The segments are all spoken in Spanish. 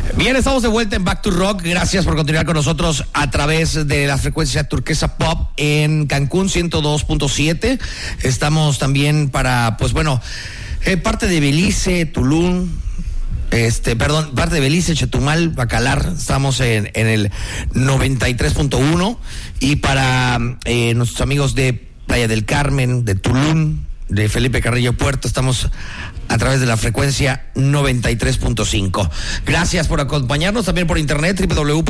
Bien, estamos de vuelta en Back to Rock. Gracias por continuar con nosotros a través de la frecuencia Turquesa Pop en Cancún 102.7. Estamos también para, parte de Belice, Tulum, parte de Belice, Chetumal, Bacalar. Estamos en el 93.1 y para nuestros amigos de Playa del Carmen, de Tulum, de Felipe Carrillo Puerto, estamos a través de la frecuencia 93.5. Gracias por acompañarnos también por internet,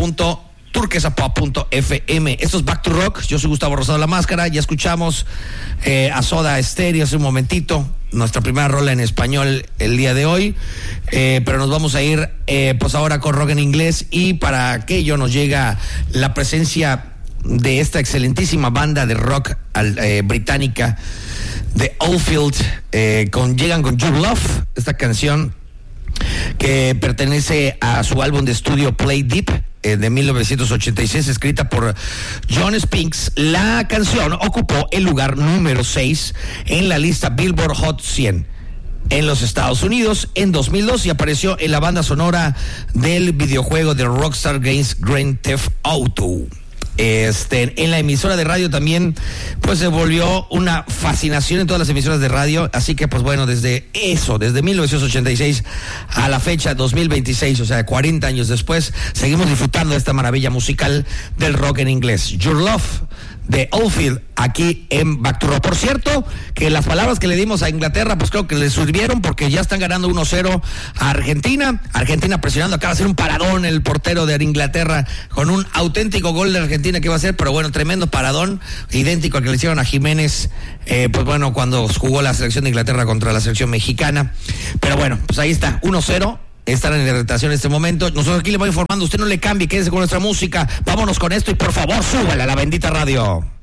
www.turquesapop.fm. Esto es Back to Rock. Yo soy Gustavo Rosado La Máscara. Ya escuchamos a Soda Stereo hace un momentito, nuestra primera rola en español el día de hoy, pero nos vamos a ir ahora con rock en inglés, y para aquello nos llega la presencia de esta excelentísima banda de rock británica de Oldfield. Llegan con Your Love, esta canción que pertenece a su álbum de estudio Play Deep de 1986, escrita por John Spinks. La canción ocupó el lugar número 6 en la lista Billboard Hot 100 en los Estados Unidos en 2002 y apareció en la banda sonora del videojuego de Rockstar Games Grand Theft Auto. En la emisora de radio también se volvió una fascinación en todas las emisoras de radio, así que desde 1986 a la fecha 2026, o sea 40 años después, seguimos disfrutando de esta maravilla musical del rock en inglés. Your Love de Oldfield, aquí en Back to Rock. Por cierto, que las palabras que le dimos a Inglaterra, creo que le sirvieron, porque ya están ganando 1-0 a Argentina. Argentina presionando, acaba de hacer un paradón el portero de Inglaterra con un auténtico gol de Argentina que va a ser, pero tremendo paradón, idéntico al que le hicieron a Jiménez, cuando jugó la selección de Inglaterra contra la selección mexicana. Pero ahí está, 1-0. Están en irritación en este momento. Nosotros aquí le vamos informando. Usted no le cambie, quédese con nuestra música. Vámonos con esto y por favor, súbale a la bendita radio.